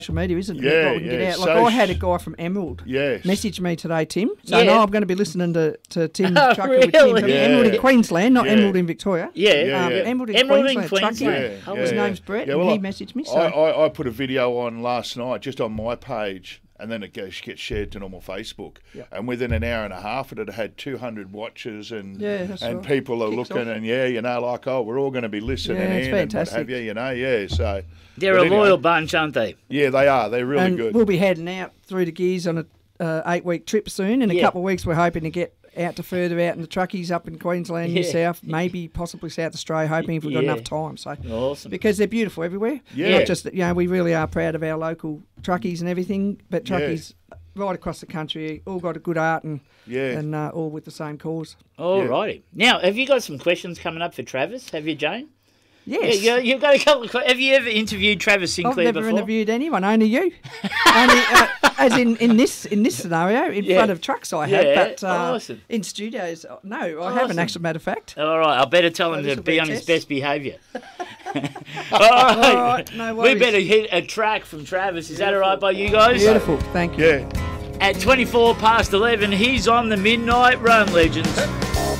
media, isn't it? Yeah, What we can get yeah. out. Like I had a guy from Emerald message me today, Tim. So I'm going to be listening to Tim Trucker with Tim from Emerald in Queensland, not Emerald in Victoria. Emerald in Queensland. His name's Brett, and he messaged me. So I put a video on last night just on my page, and then it gets shared to normal Facebook. Yep. And within an hour and a half, it had 200 watches, and people are looking, and like, we're all going to be listening in, and what have you, so. They're a loyal bunch, aren't they? Yeah, they are. They're really good. We'll be heading out through the gears on a 8-week trip soon. In a couple of weeks, we're hoping to get out to further out in the truckies up in Queensland, New South, maybe possibly South Australia, hoping if we've got enough time. So awesome. Because they're beautiful everywhere. Yeah. Not just, we really are proud of our local truckies and everything, but truckies right across the country, all got a good art and all with the same cause. All righty. Now, have you got some questions coming up for Travis? Have you, Jane? Yes. Yeah, you've got a couple of questions. Have you ever interviewed Travis Sinclair I've never before? interviewed anyone, only you. Only, as in this scenario, in front of trucks I have, but in studios, no, I haven't, actually, matter of fact. All right, I better tell him to be on his best behaviour. All right, no worries. We better hit a track from Travis. Is that all right by you guys? Beautiful, thank you. Yeah. At 11:24, he's on the Midnight Run, legends.